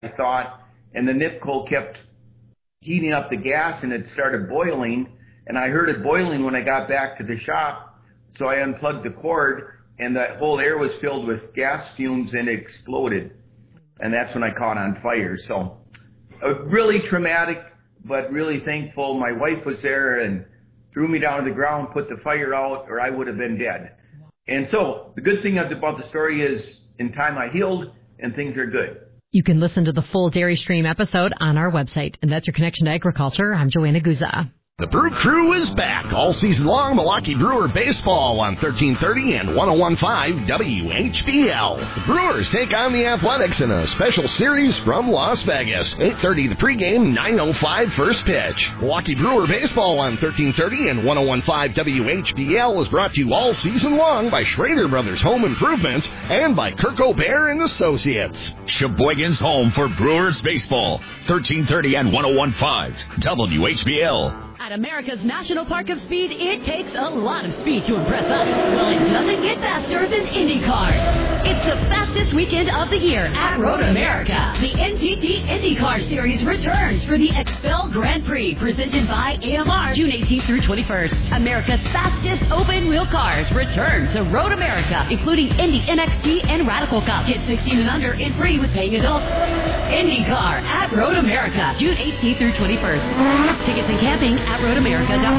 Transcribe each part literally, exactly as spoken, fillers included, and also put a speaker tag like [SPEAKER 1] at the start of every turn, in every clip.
[SPEAKER 1] I thought, and the N I P C O kept heating up the gas and it started boiling, and I heard it boiling when I got back to the shop, so I unplugged the cord, and the whole air was filled with gas fumes and it exploded, and that's when I caught on fire. So uh, really traumatic, but really thankful my wife was there and threw me down to the ground, put the fire out, or I would have been dead. And so the good thing about the story is in time I healed and things are good.
[SPEAKER 2] You can listen to the full Dairy Stream episode on our website. And that's your connection to agriculture. I'm Joanna Guza.
[SPEAKER 3] The Brew Crew is back all season long. Milwaukee Brewer baseball on thirteen thirty and one oh one point five W H B L. The Brewers take on the Athletics in a special series from Las Vegas. eight thirty the pregame, nine oh five first pitch. Milwaukee Brewer baseball on thirteen thirty and one oh one point five W H B L is brought to you all season long by Schrader Brothers Home Improvements and by Kirk O'Bear and Associates.
[SPEAKER 4] Sheboygan's home for Brewers baseball. thirteen thirty and one oh one point five W H B L.
[SPEAKER 5] At America's National Park of Speed, it takes a lot of speed to impress us. Well, it doesn't get faster than IndyCar. It's the fastest weekend of the year at Road America. The N T T IndyCar Series returns for the Expel Grand Prix, presented by A M R, June eighteenth through twenty-first. America's fastest open-wheel cars return to Road America, including Indy N X T and Radical Cup. Get sixteen and under in free with paying adults. IndyCar at Road America, June eighteenth through twenty-first. Tickets and camping at road america dot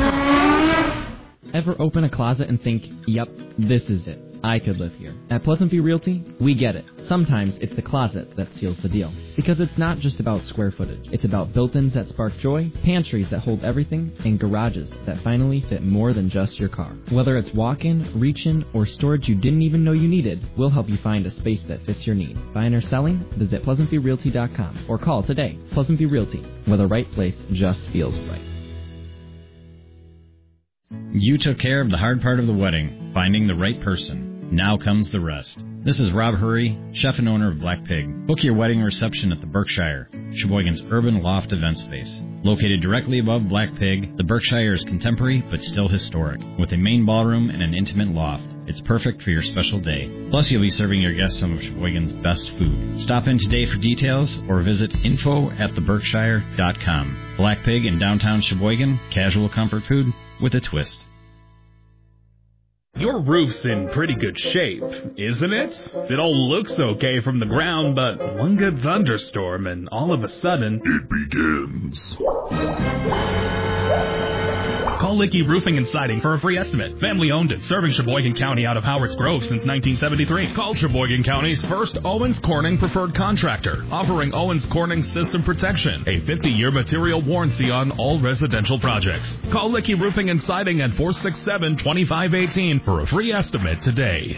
[SPEAKER 5] com.
[SPEAKER 6] Ever open a closet and think, yep, this is it. I could live here. At Pleasant View Realty, we get it. Sometimes it's the closet that seals the deal. Because it's not just about square footage. It's about built-ins that spark joy, pantries that hold everything, and garages that finally fit more than just your car. Whether it's walk-in, reach-in, or storage you didn't even know you needed, we'll help you find a space that fits your need. Buying or selling? Visit pleasant view realty dot com or call today. Pleasant View Realty, where the right place just feels right.
[SPEAKER 7] You took care of the hard part of the wedding, finding the right person. Now comes the rest. This is Rob Hurry, chef and owner of Black Pig. Book your wedding reception at the Berkshire, Sheboygan's urban loft event space. Located directly above Black Pig, the Berkshire is contemporary but still historic, with a main ballroom and an intimate loft. It's perfect for your special day. Plus, you'll be serving your guests some of Sheboygan's best food. Stop in today for details or visit info at the berkshire dot com. Black Pig in downtown Sheboygan, casual comfort food with a twist.
[SPEAKER 8] Your roof's in pretty good shape, isn't it? It all looks okay from the ground, but one good thunderstorm and all of a sudden, it begins. Call Licky Roofing and Siding for a free estimate. Family owned and serving Sheboygan County out of Howards Grove since nineteen seventy-three. Call Sheboygan County's first Owens Corning preferred contractor, offering Owens Corning System Protection, a fifty-year material warranty on all residential projects. Call Licky Roofing and Siding at four six seven, two five one eight for a free estimate today.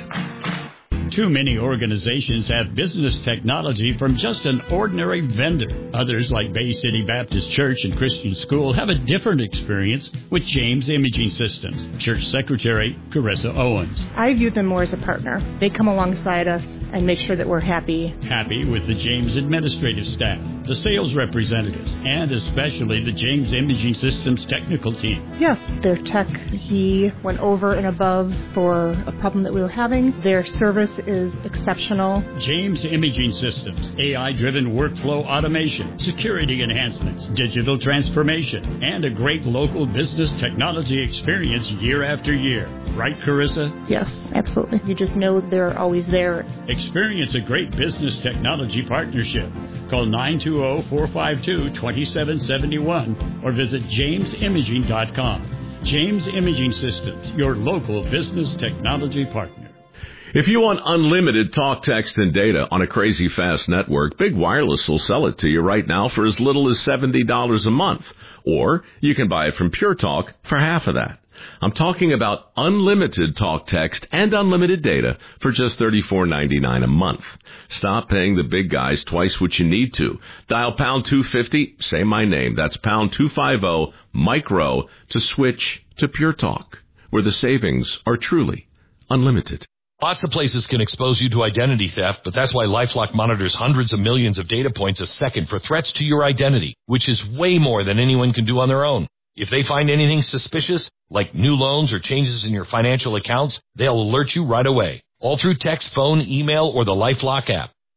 [SPEAKER 9] Too many organizations have business technology from just an ordinary vendor. Others, like Bay City Baptist Church and Christian School, have a different experience with James Imaging Systems. Church Secretary Carissa Owens.
[SPEAKER 10] I view them more as a partner. They come alongside us and make sure that we're happy.
[SPEAKER 9] Happy with the James administrative staff, the sales representatives, and especially the James Imaging Systems technical team.
[SPEAKER 10] Yes, their tech, he went over and above for a problem that we were having. Their service is exceptional.
[SPEAKER 9] James Imaging Systems, A I-driven workflow automation, security enhancements, digital transformation, and a great local business technology experience year after year. Right, Carissa?
[SPEAKER 10] Yes, absolutely. You just know they're always there.
[SPEAKER 9] Experience a great business technology partnership. Call nine two zero, four five two, two seven seven one or visit james imaging dot com. James Imaging Systems, your local business technology partner.
[SPEAKER 11] If you want unlimited talk, text, and data on a crazy fast network, Big Wireless will sell it to you right now for as little as seventy dollars a month. Or you can buy it from Pure Talk for half of that. I'm talking about unlimited talk, text, and unlimited data for just thirty-four ninety-nine a month. Stop paying the big guys twice what you need to. Dial pound two fifty, say my name. That's pound two fifty, micro, to switch to Pure Talk, where the savings are truly unlimited.
[SPEAKER 4] Lots of places can expose you to identity theft, but that's why LifeLock monitors hundreds of millions of data points a second for threats to your identity, which is way more than anyone can do on their own. If they find anything suspicious, like new loans or changes in your financial accounts, they'll alert you right away, all through text, phone, email, or the LifeLock app.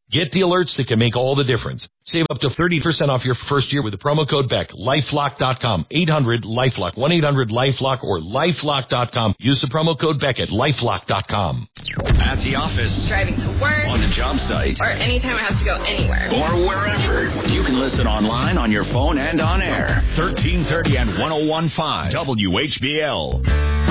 [SPEAKER 4] Get the alerts that can make all the difference. Save up to thirty percent off your first year with the promo code Beck. LifeLock dot com. eight hundred LifeLock. one eight hundred LifeLock or LifeLock dot com. Use the promo code Beck at LifeLock dot com.
[SPEAKER 12] At the office. Driving to work. On the job site. Or anytime I have to go anywhere. Or wherever. You can listen online, on your phone, and on air. thirteen thirty and one oh one point five W H B L.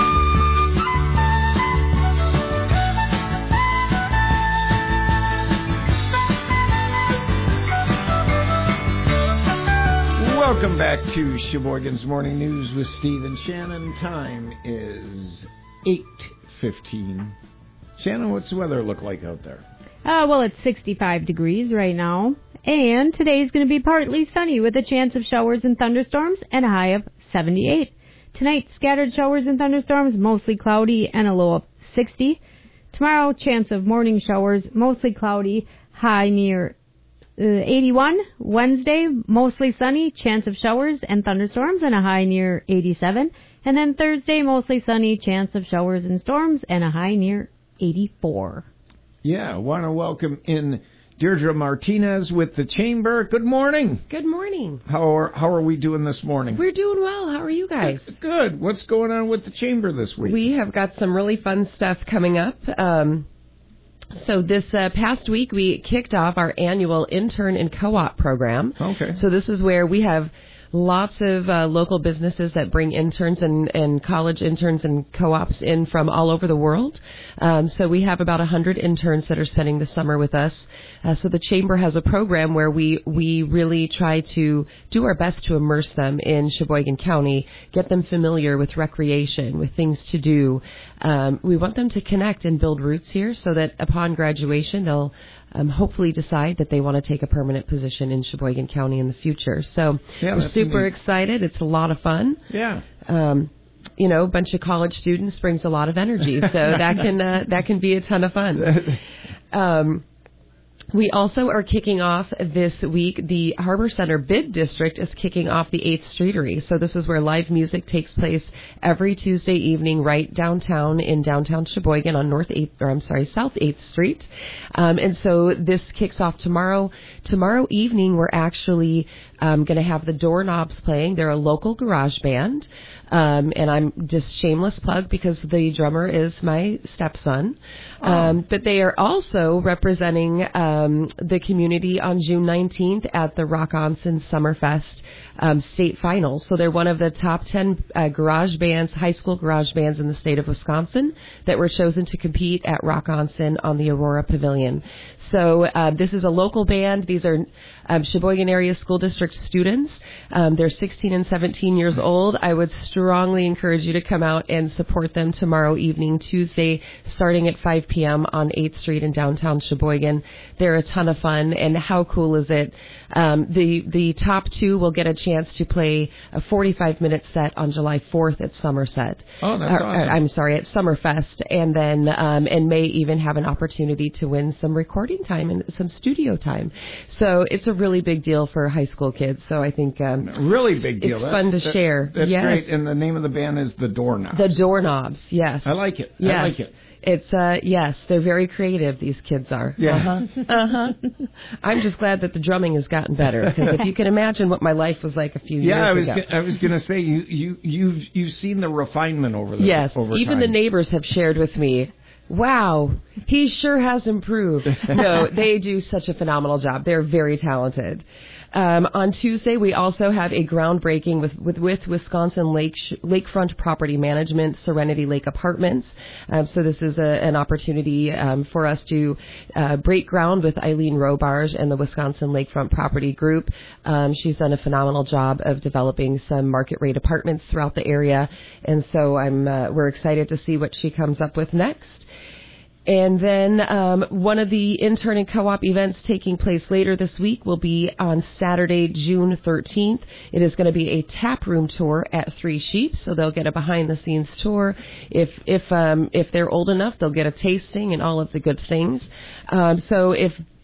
[SPEAKER 13] Welcome back to Sheboygan's Morning News with Steve and Shannon. Time is eight fifteen. Shannon, what's the weather look like out there?
[SPEAKER 14] Uh, well, it's sixty-five degrees right now. And today is going to be partly sunny with a chance of showers and thunderstorms and a high of seventy-eight. Tonight, scattered showers and thunderstorms, mostly cloudy and a low of sixty. Tomorrow, chance of morning showers, mostly cloudy, high near Uh, eighty-one. Wednesday, mostly sunny, chance of showers and thunderstorms, and a high near eighty-seven. And then Thursday, mostly sunny, chance of showers and storms, and a high near eighty-four.
[SPEAKER 13] Yeah, I want to welcome in Deirdre Martinez with the Chamber. Good morning.
[SPEAKER 15] Good morning.
[SPEAKER 13] How are how are we doing this morning?
[SPEAKER 15] We're doing well. How are you guys?
[SPEAKER 13] Good. What's going on with the Chamber this week?
[SPEAKER 15] We have got some really fun stuff coming up. Um, So this uh, past week, we kicked off our annual intern and co-op program.
[SPEAKER 13] Okay.
[SPEAKER 15] So this is where we have lots of uh, local businesses that bring interns and, and college interns and co-ops in from all over the world. Um, so we have about one hundred interns that are spending the summer with us. Uh, so the Chamber has a program where we, we really try to do our best to immerse them in Sheboygan County, get them familiar with recreation, with things to do. Um, we want them to connect and build roots here so that upon graduation they'll Um, hopefully decide that they want to take a permanent position in Sheboygan County in the future. So
[SPEAKER 13] yeah,
[SPEAKER 15] we're super
[SPEAKER 13] neat.
[SPEAKER 15] excited. It's a lot of fun.
[SPEAKER 13] Yeah.
[SPEAKER 15] Um, you know, a bunch of college students brings a lot of energy, so that can uh, that can be a ton of fun. Um, we also are kicking off this week, the Harbor Center Bid District is kicking off the eighth Streetery. So this is where live music takes place every Tuesday evening right downtown in downtown Sheboygan on North eighth, or I'm sorry, South eighth Street. Um, and so this kicks off tomorrow. Tomorrow evening, we're actually um, going to have the Doorknobs playing. They're a local garage band. Um, and I'm just shameless plug because the drummer is my stepson. Oh. Um, but they are also representing um, the community on June nineteenth at the Rock Onsen Summerfest um, state finals. So they're one of the top ten uh, garage bands, high school garage bands in the state of Wisconsin that were chosen to compete at Rock Onsen on the Aurora Pavilion. So uh, this is a local band. These are um, Sheboygan Area School District students. Um, they're sixteen and seventeen years old. I would strongly encourage you to come out and support them tomorrow evening, Tuesday, starting at five p.m. on eighth Street in downtown Sheboygan. They're a ton of fun, and how cool is it? Um, the the top two will get a chance to play a forty-five minute set on July fourth at Somerset.
[SPEAKER 13] Oh, that's
[SPEAKER 15] or,
[SPEAKER 13] awesome.
[SPEAKER 15] Or, I'm sorry, at Summerfest, and then um, and may even have an opportunity to win some recording time and some studio time. So it's a really big deal for high school kids. So I think um,
[SPEAKER 13] really big deal.
[SPEAKER 15] It's
[SPEAKER 13] that's,
[SPEAKER 15] fun to
[SPEAKER 13] that,
[SPEAKER 15] share.
[SPEAKER 13] That's
[SPEAKER 15] yes.
[SPEAKER 13] great. And the name of the band is the Doorknobs.
[SPEAKER 15] The Doorknobs. Yes.
[SPEAKER 13] I like it.
[SPEAKER 15] Yes.
[SPEAKER 13] I like it.
[SPEAKER 15] It's uh yes, they're very creative. These kids are.
[SPEAKER 13] Yeah.
[SPEAKER 15] Uh-huh. Uh-huh. I'm just glad that the drumming has gotten better, because if you can imagine what my life was like a few
[SPEAKER 13] yeah,
[SPEAKER 15] years
[SPEAKER 13] I was
[SPEAKER 15] ago.
[SPEAKER 13] G- I was going to say you you you've you've seen the refinement over the
[SPEAKER 15] yes.
[SPEAKER 13] over
[SPEAKER 15] Even
[SPEAKER 13] time.
[SPEAKER 15] the neighbors have shared with me. Wow, he sure has improved. No, they do such a phenomenal job. They're very talented. Um, on Tuesday, we also have a groundbreaking with with, with Wisconsin Lake Lakefront Property Management, Serenity Lake Apartments. Um, so this is a, an opportunity um, for us to uh, break ground with Eileen Robarge and the Wisconsin Lakefront Property Group. Um, she's done a phenomenal job of developing some market rate apartments throughout the area, and so I'm uh, we're excited to see what she comes up with next. And then um, one of the intern and co-op events taking place later this week will be on Saturday, June thirteenth. It is going to be a tap room tour at Three Sheep, so they'll get a behind-the-scenes tour. If if um, if they're old enough, they'll get a tasting and all of the good things. Um, so if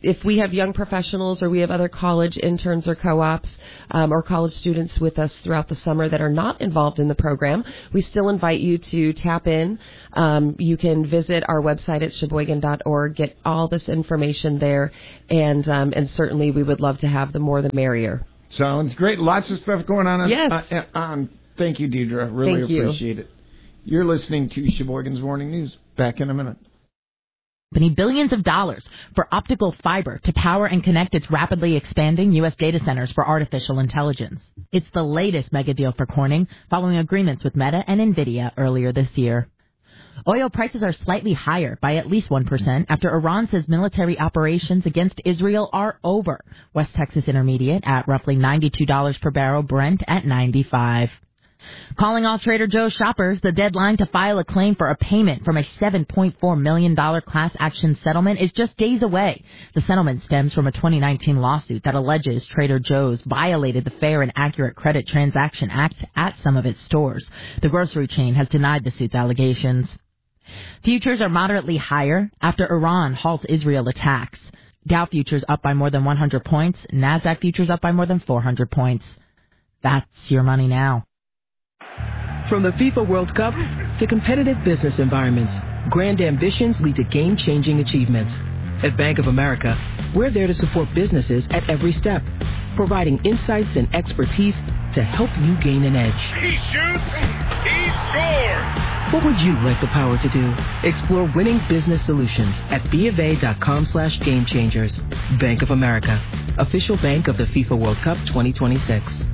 [SPEAKER 15] if we have young professionals or we have other college interns or co-ops um, or college students with us throughout the summer that are not involved in the program, we still invite you to tap in. Um, you can visit our website at sheboygan dot org, get all this information there, and um, and certainly we would love to have the more the merrier.
[SPEAKER 13] Sounds great. Lots of stuff going on.
[SPEAKER 15] Yes.
[SPEAKER 13] Uh, um, thank you, Deidre. Really
[SPEAKER 15] Thank you.
[SPEAKER 13] appreciate it. You're listening to Sheboygan's Morning News. Back in a minute.
[SPEAKER 16] Billions of dollars for optical fiber to power and connect its rapidly expanding U S data centers for artificial intelligence. It's the latest mega deal for Corning, following agreements with Meta and NVIDIA earlier this year. Oil prices are slightly higher by at least one percent after Iran says military operations against Israel are over. West Texas Intermediate at roughly ninety-two dollars per barrel, Brent at ninety-five dollars. Calling all Trader Joe's shoppers, the deadline to file a claim for a payment from a seven point four million dollars class action settlement is just days away. The settlement stems from a twenty nineteen lawsuit that alleges Trader Joe's violated the Fair and Accurate Credit Transaction Act at some of its stores. The grocery chain has denied the suit's allegations. Futures are moderately higher after Iran halts Israel attacks. Dow futures up by more than one hundred points, NASDAQ futures up by more than four hundred points. That's your money now.
[SPEAKER 17] From the FIFA World Cup to competitive business environments, grand ambitions lead to game-changing achievements. At Bank of America, we're there to support businesses at every step, providing insights and expertise to help you gain an edge.
[SPEAKER 18] He shoots, he scores!
[SPEAKER 17] What would you like the power to do? Explore winning business solutions at BofA.com slash game changers. Bank of America, official bank of the FIFA World Cup twenty twenty-six.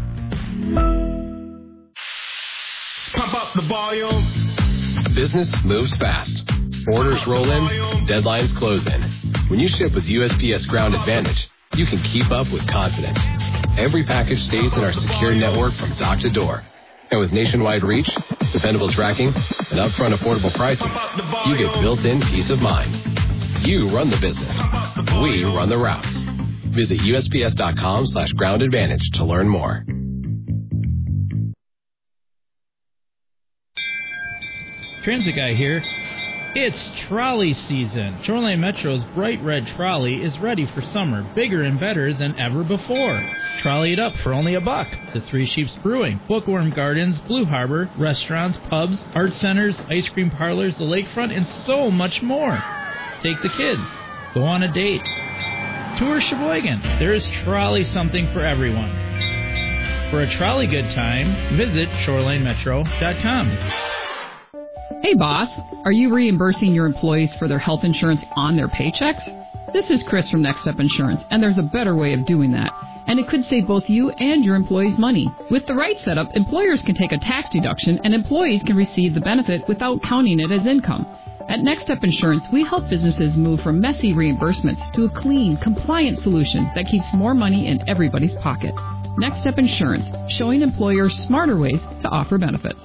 [SPEAKER 18] Pump up the volume.
[SPEAKER 19] Business moves fast. Orders roll in, deadlines close in. When you ship with U S P S Ground Advantage, you can keep up with confidence. Every package stays in our secure network from dock to door. And with nationwide reach, dependable tracking, and upfront affordable pricing, you get built-in peace of mind. You run the business. We run the routes. Visit U S P S dot com slash ground advantage to learn more.
[SPEAKER 20] Transit Guy here. It's trolley season. Shoreline Metro's bright red trolley is ready for summer, bigger and better than ever before. Trolley it up for only a buck to Three Sheeps Brewing, Bookworm Gardens, Blue Harbor, restaurants, pubs, art centers, ice cream parlors, the lakefront, and so much more. Take the kids. Go on a date. Tour Sheboygan. There is trolley something for everyone. For a trolley good time, visit shoreline metro dot com.
[SPEAKER 21] Hey boss, are you reimbursing your employees for their health insurance on their paychecks? This is Chris from Next Step Insurance, and there's a better way of doing that. And it could save both you and your employees money. With the right setup, employers can take a tax deduction and employees can receive the benefit without counting it as income. At Next Step Insurance, we help businesses move from messy reimbursements to a clean, compliant solution that keeps more money in everybody's pocket. Next Step Insurance, showing employers smarter ways to offer benefits.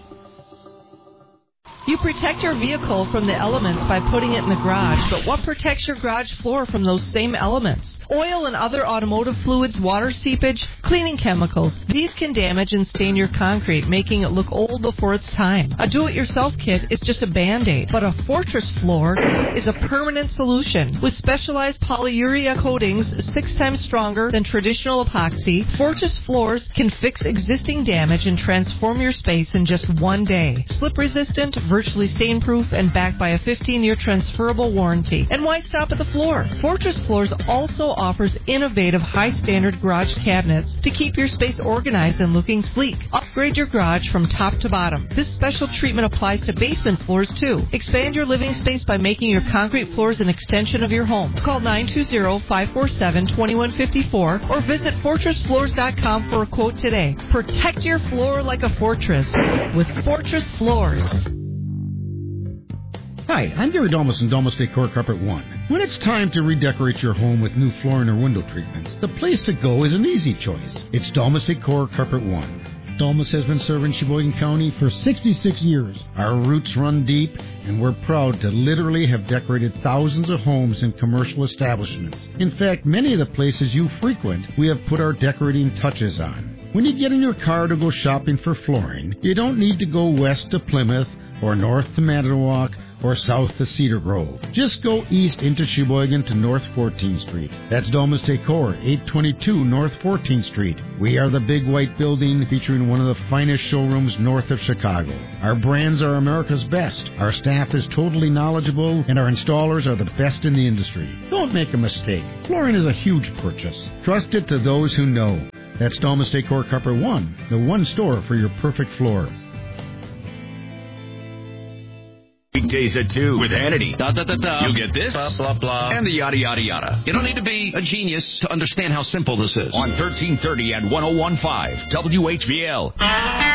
[SPEAKER 22] You protect your vehicle from the elements by putting it in the garage, but what protects your garage floor from those same elements? Oil and other automotive fluids, water seepage, cleaning chemicals. These can damage and stain your concrete, making it look old before its time. A do-it-yourself kit is just a Band-Aid, but a Fortress floor is a permanent solution. With specialized polyurea coatings six times stronger than traditional epoxy, Fortress floors can fix existing damage and transform your space in just one day. Slip-resistant, virtually stain-proof, and backed by a fifteen-year transferable warranty. And why stop at the floor? Fortress Floors also offers innovative, high-standard garage cabinets to keep your space organized and looking sleek. Upgrade your garage from top to bottom. This special treatment applies to basement floors, too. Expand your living space by making your concrete floors an extension of your home. Call nine two zero, five four seven, two one five four or visit fortress floors dot com for a quote today. Protect your floor like a fortress with Fortress Floors.
[SPEAKER 23] Hi, I'm Gary Domus from Domus Decor Carpet One. When it's time to redecorate your home with new flooring or window treatments, the place to go is an easy choice. It's Domus Decor Carpet One. Domus has been serving Sheboygan County for sixty-six years. Our roots run deep, and we're proud to literally have decorated thousands of homes and commercial establishments. In fact, many of the places you frequent, we have put our decorating touches on. When you get in your car to go shopping for flooring, you don't need to go west to Plymouth or north to Manitowoc or south to Cedar Grove. Just go east into Sheboygan to North fourteenth Street. That's Domus Decor, eight twenty-two North fourteenth Street. We are the big white building featuring one of the finest showrooms north of Chicago. Our brands are America's best. Our staff is totally knowledgeable, and our installers are the best in the industry. Don't make a mistake. Flooring is a huge purchase. Trust it to those who know. That's Domus Decor Carpet One, the one store for your perfect floor.
[SPEAKER 12] Weekdays at two with Hannity. Da, da, da, da. You get this, blah, blah, blah, and the yada, yada, yada. You don't need to be a genius to understand how simple this is. On thirteen thirty and one oh one point five W H B L.